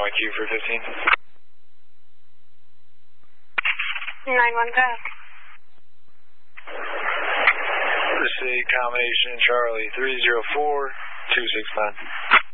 YQ for 15. 9-1, go. Proceed, combination Charlie 304-269.